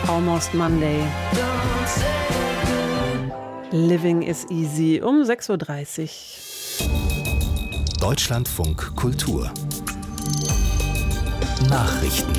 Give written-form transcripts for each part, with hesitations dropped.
Almost Monday. Living is easy um 6:30 Uhr. Deutschlandfunk Kultur Nachrichten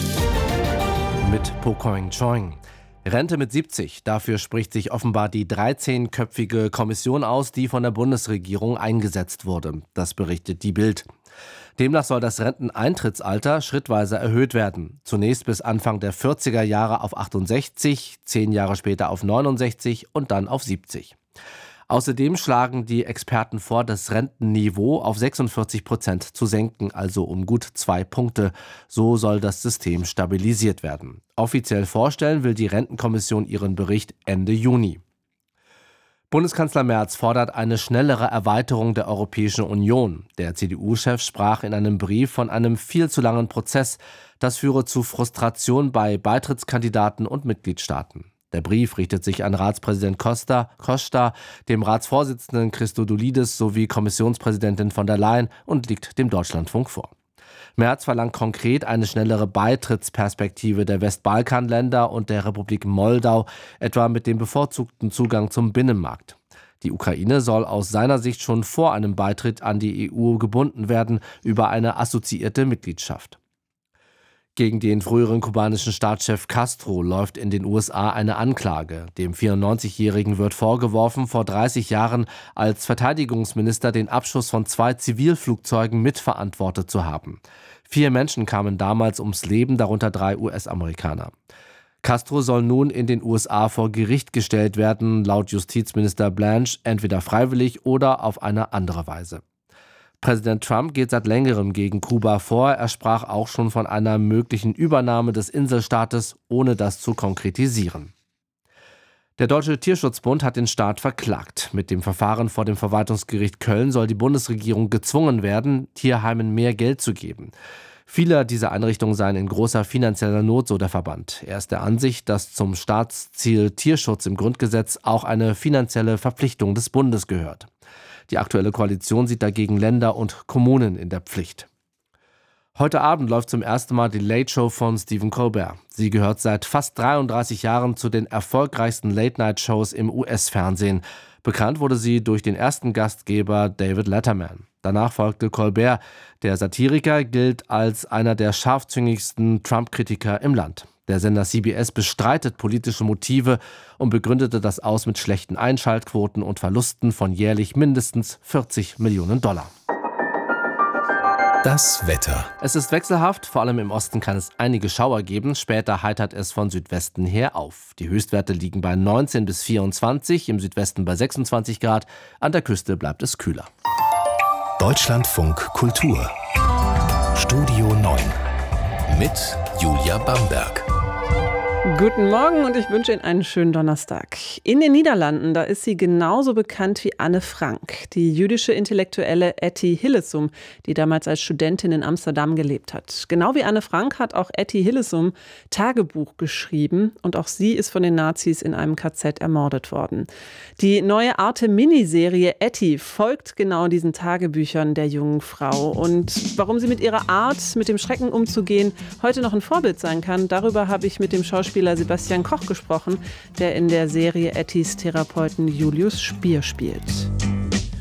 mit Pokoing Choing. Rente mit 70. Dafür spricht sich offenbar die 13-köpfige Kommission aus, die von der Bundesregierung eingesetzt wurde. Das berichtet die Bild. Demnach soll das Renteneintrittsalter schrittweise erhöht werden. Zunächst bis Anfang der 40er Jahre auf 68, 10 Jahre später auf 69 und dann auf 70. Außerdem schlagen die Experten vor, das Rentenniveau auf 46% zu senken, also um gut 2 Punkte. So soll das System stabilisiert werden. Offiziell vorstellen will die Rentenkommission ihren Bericht Ende Juni. Bundeskanzler Merz fordert eine schnellere Erweiterung der Europäischen Union. Der CDU-Chef sprach in einem Brief von einem viel zu langen Prozess. Das führe zu Frustration bei Beitrittskandidaten und Mitgliedstaaten. Der Brief richtet sich an Ratspräsident Costa, dem Ratsvorsitzenden Christodoulidis sowie Kommissionspräsidentin von der Leyen und liegt dem Deutschlandfunk vor. Merz verlangt konkret eine schnellere Beitrittsperspektive der Westbalkanländer und der Republik Moldau, etwa mit dem bevorzugten Zugang zum Binnenmarkt. Die Ukraine soll aus seiner Sicht schon vor einem Beitritt an die EU gebunden werden über eine assoziierte Mitgliedschaft. Gegen den früheren kubanischen Staatschef Castro läuft in den USA eine Anklage. Dem 94-Jährigen wird vorgeworfen, vor 30 Jahren als Verteidigungsminister den Abschuss von 2 Zivilflugzeugen mitverantwortet zu haben. 4 Menschen kamen damals ums Leben, darunter 3 US-Amerikaner. Castro soll nun in den USA vor Gericht gestellt werden, laut Justizminister Blanche, entweder freiwillig oder auf eine andere Weise. Präsident Trump geht seit längerem gegen Kuba vor. Er sprach auch schon von einer möglichen Übernahme des Inselstaates, ohne das zu konkretisieren. Der Deutsche Tierschutzbund hat den Staat verklagt. Mit dem Verfahren vor dem Verwaltungsgericht Köln soll die Bundesregierung gezwungen werden, Tierheimen mehr Geld zu geben. Viele dieser Einrichtungen seien in großer finanzieller Not, so der Verband. Er ist der Ansicht, dass zum Staatsziel Tierschutz im Grundgesetz auch eine finanzielle Verpflichtung des Bundes gehört. Die aktuelle Koalition sieht dagegen Länder und Kommunen in der Pflicht. Heute Abend läuft zum ersten Mal die Late Show von Stephen Colbert. Sie gehört seit fast 33 Jahren zu den erfolgreichsten Late-Night-Shows im US-Fernsehen. Bekannt wurde sie durch den ersten Gastgeber David Letterman. Danach folgte Colbert. Der Satiriker gilt als einer der scharfzüngigsten Trump-Kritiker im Land. Der Sender CBS bestreitet politische Motive und begründete das aus mit schlechten Einschaltquoten und Verlusten von jährlich mindestens $40 Millionen. Das Wetter. Es ist wechselhaft, vor allem im Osten kann es einige Schauer geben. Später heitert es von Südwesten her auf. Die Höchstwerte liegen bei 19 bis 24, im Südwesten bei 26 Grad. An der Küste bleibt es kühler. Deutschlandfunk Kultur Studio 9 mit Julia Bamberg. Guten Morgen und ich wünsche Ihnen einen schönen Donnerstag. In den Niederlanden, da ist sie genauso bekannt wie Anne Frank, die jüdische Intellektuelle Etty Hillesum, die damals als Studentin in Amsterdam gelebt hat. Genau wie Anne Frank hat auch Etty Hillesum Tagebuch geschrieben und auch sie ist von den Nazis in einem KZ ermordet worden. Die neue Arte-Miniserie Etty folgt genau diesen Tagebüchern der jungen Frau. Und warum sie mit ihrer Art, mit dem Schrecken umzugehen, heute noch ein Vorbild sein kann, darüber habe ich mit dem Schauspieler Sebastian Koch gesprochen, der in der Serie Ettys Therapeuten Julius Spier spielt.